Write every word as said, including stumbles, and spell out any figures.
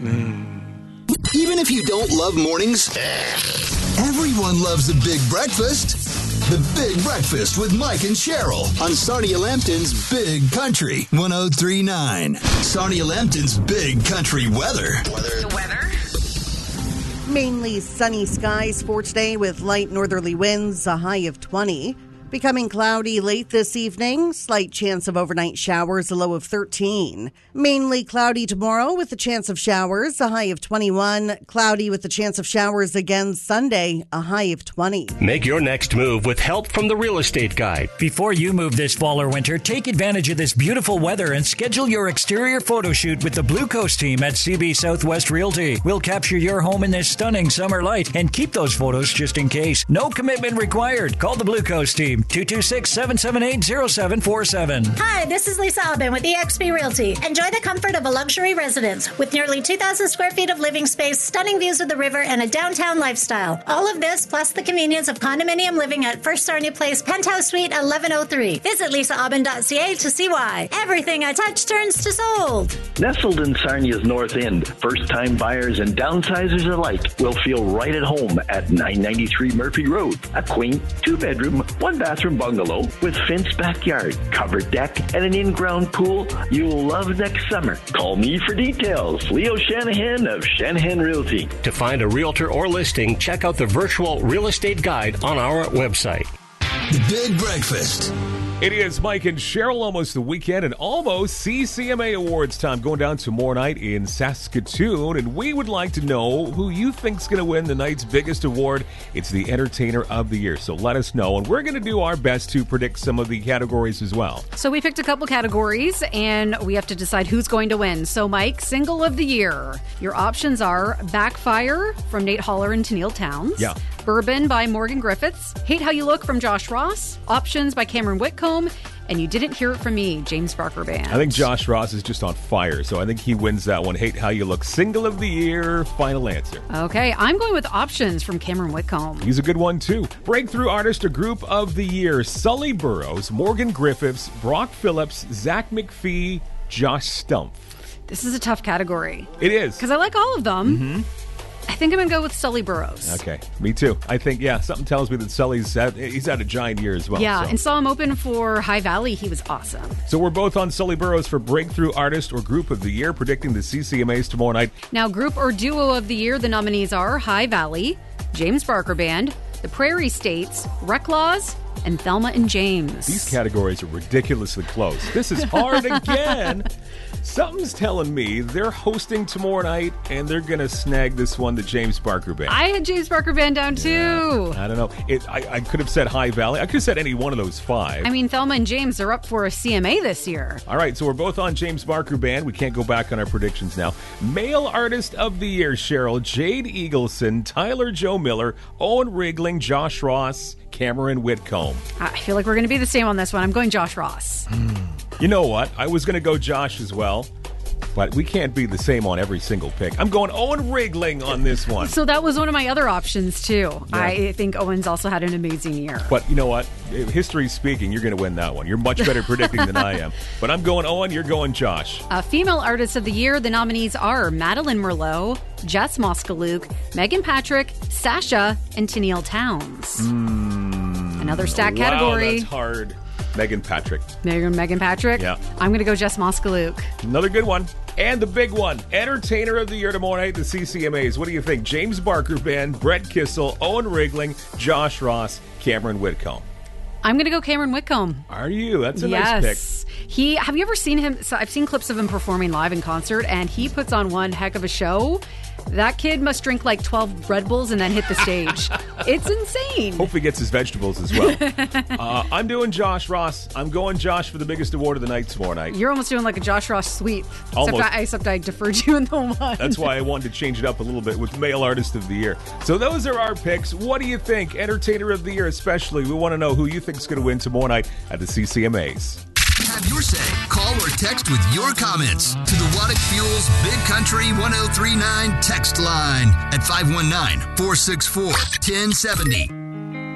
Even if you don't love mornings, everyone loves a big breakfast. The Big Breakfast with Mike and Cheryl on Sarnia Lambton's Big Country one oh three point nine. Sarnia Lambton's Big Country weather. Weather. The weather. Mainly sunny skies for today with light northerly winds, a high of twenty. Becoming cloudy late this evening. Slight chance of overnight showers, a low of thirteen. Mainly cloudy tomorrow with a chance of showers, a high of twenty-one. Cloudy with a chance of showers again Sunday, a high of twenty. Make your next move with help from the Real Estate Guide. Before you move this fall or winter, take advantage of this beautiful weather and schedule your exterior photo shoot with the Blue Coast team at C B Southwest Realty. We'll capture your home in this stunning summer light and keep those photos just in case. No commitment required. Call the Blue Coast team. two two six, seven seven eight, zero seven four seven. Hi, this is Lisa Aubin with E X P Realty. Enjoy the comfort of a luxury residence with nearly two thousand square feet of living space, stunning views of the river, and a downtown lifestyle. All of this plus the convenience of condominium living at First Sarnia Place, Penthouse Suite eleven oh three. Visit lisa aubin dot c a to see why. Everything I touch turns to sold. Nestled in Sarnia's North End, first-time buyers and downsizers alike will feel right at home at nine ninety-three Murphy Road. A quaint two-bedroom, one-bathroom bungalow with fenced backyard, covered deck, and an in-ground pool you'll love next summer. Call me for details. Leo Shanahan of Shanahan Realty. To find a realtor or listing, check out the virtual real estate guide on our website. The Big Breakfast. It is Mike and Cheryl, almost the weekend and almost C C M A Awards time, going down tomorrow night in Saskatoon, and we would like to know who you think's going to win the night's biggest award. It's the Entertainer of the Year, so let us know, and we're going to do our best to predict some of the categories as well. So we picked a couple categories, and we have to decide who's going to win. So Mike, Single of the Year. Your options are Backfire from Nate Holler and Tennille Towns. Yeah. Bourbon by Morgan Griffiths. Hate How You Look from Josh Ross. Options by Cameron Whitcomb. And You Didn't Hear It From Me, James Barker Band. I think Josh Ross is just on fire, so I think he wins that one. Hate How You Look. Single of the Year, final answer. Okay, I'm going with Options from Cameron Whitcomb. He's a good one, too. Breakthrough Artist or Group of the Year, Sully Burrows, Morgan Griffiths, Brock Phillips, Zach McPhee, Josh Stumpf. This is a tough category. It is. Because I like all of them. Mm-hmm. I think I'm going to go with Sully Burrows. Okay, me too. I think, yeah, something tells me that Sully's had, he's had a giant year as well. Yeah, so. and saw him open for High Valley. He was awesome. So we're both on Sully Burrows for Breakthrough Artist or Group of the Year, predicting the C C M As tomorrow night. Now, Group or Duo of the Year, the nominees are High Valley, James Barker Band, the Prairie States, Reclaws, and Thelma and James. These categories are ridiculously close. This is hard again. Something's telling me they're hosting tomorrow night, and they're going to snag this one, the James Barker Band. I had James Barker Band down, too. Yeah, I don't know. It, I, I could have said High Valley. I could have said any one of those five. I mean, Thelma and James are up for a C M A this year. All right, so we're both on James Barker Band. We can't go back on our predictions now. Male Artist of the Year, Cheryl, Jade Eagleson, Tyler Joe Miller, Owen Rigling, Josh Ross, Cameron Whitcomb. I feel like we're going to be the same on this one. I'm going Josh Ross. You know what? I was going to go Josh as well, but we can't be the same on every single pick. I'm going Owen Rigling on this one. So that was one of my other options, too. Yeah. I think Owen's also had an amazing year. But you know what? History speaking, you're going to win that one. You're much better predicting than I am. But I'm going Owen, you're going Josh. Uh, Female Artist of the Year, the nominees are Madeline Merlot, Jess Moskaluk, Megan Patrick, Sasha, and Tennille Towns. Mm, Another stack wow, category. That's hard. Megan Patrick. Megan, Megan Patrick? Yeah. I'm going to go Jess Moskaluk. Another good one. And the big one, Entertainer of the Year tomorrow night, the C C M As. What do you think? James Barker Band, Brett Kissel, Owen Rigling, Josh Ross, Cameron Whitcomb. I'm going to go Cameron Whitcomb. Are you? That's a yes. nice pick. He, have you ever seen him? So I've seen clips of him performing live in concert, and he puts on one heck of a show. That kid must drink like twelve Red Bulls and then hit the stage. It's insane. Hope he gets his vegetables as well. uh, I'm doing Josh Ross. I'm going Josh for the biggest award of the night tomorrow night. You're almost doing like a Josh Ross sweep. Almost. Except I, except I deferred you in the one. That's why I wanted to change it up a little bit with Male Artist of the Year. So those are our picks. What do you think? Entertainer of the Year especially. We want to know who you think is going to win tomorrow night at the C C M As. Have your say. Call or text with your comments to the Waddick Fuels Big Country one oh three point nine text line at five one nine, four six four, one oh seven oh.